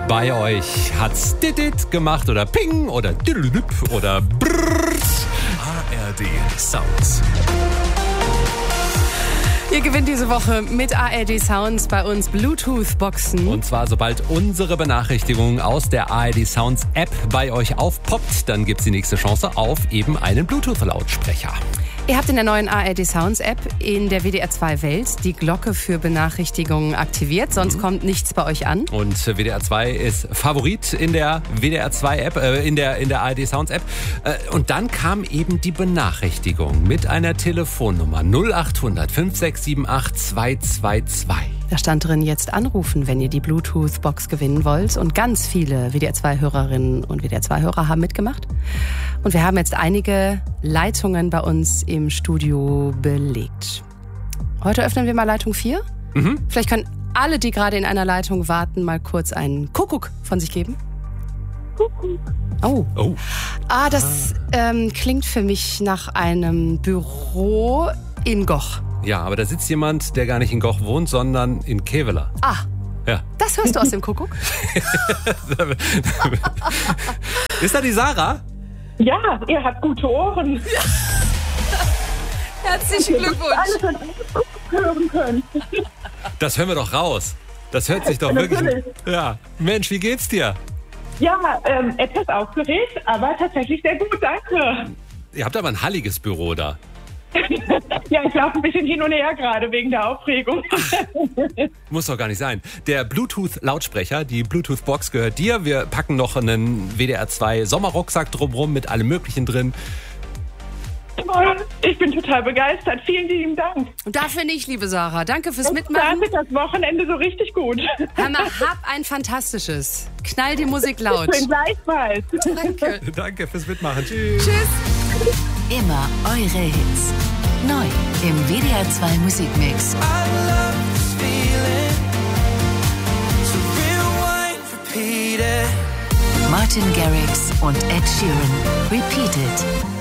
bei euch hat's dit gemacht oder ping oder diddledüpp oder brrrt. ARD Sounds. Ihr gewinnt diese Woche mit ARD Sounds bei uns Bluetooth-Boxen. Und zwar, sobald unsere Benachrichtigung aus der ARD Sounds App bei euch aufpoppt, dann gibt's die nächste Chance auf eben einen Bluetooth-Lautsprecher. Ihr habt in der neuen ARD Sounds App in der WDR 2 Welt die Glocke für Benachrichtigungen aktiviert, sonst kommt nichts bei euch an. Und WDR 2 ist Favorit in der WDR 2 App, in der ARD Sounds App. Und dann kam eben die Benachrichtigung mit einer Telefonnummer 0800 5678 222. Da stand drin, jetzt anrufen, wenn ihr die Bluetooth-Box gewinnen wollt. Und ganz viele WDR 2-Hörerinnen und WDR 2-Hörer haben mitgemacht. Und wir haben jetzt einige Leitungen bei uns im Studio belegt. Heute öffnen wir mal Leitung 4. Vielleicht können alle, die gerade in einer Leitung warten, mal kurz einen Kuckuck von sich geben. Kuckuck. Oh. Das klingt für mich nach einem Büro in Goch. Ja, aber da sitzt jemand, der gar nicht in Goch wohnt, sondern in Kevela. Ja. Das hörst du aus dem Kuckuck? Ist da die Sarah? Ja, ihr habt gute Ohren. Herzlichen Glückwunsch. Alles hören können. Das hören wir doch raus. Das hört sich doch wirklich... Natürlich. Ja. Mensch, wie geht's dir? Ja, etwas aufgeregt, aber tatsächlich sehr gut, danke. Ihr habt aber ein halliges Büro da. Ja, ich laufe ein bisschen hin und her gerade wegen der Aufregung. Muss doch gar nicht sein. Der Bluetooth-Lautsprecher, die Bluetooth-Box gehört dir. Wir packen noch einen WDR 2 Sommerrucksack drumherum mit allem Möglichen drin. Ich bin total begeistert. Vielen lieben Dank. Und dafür nicht, liebe Sarah. Danke fürs Mitmachen. Startet das Wochenende so richtig gut. Hammer, hab ein fantastisches. Knall die Musik laut. Schön gleichfalls. Danke. Danke fürs Mitmachen. Tschüss. Tschüss. Immer eure Hits. Neu im WDR 2 Musikmix. Martin Garrix und Ed Sheeran. Repeated.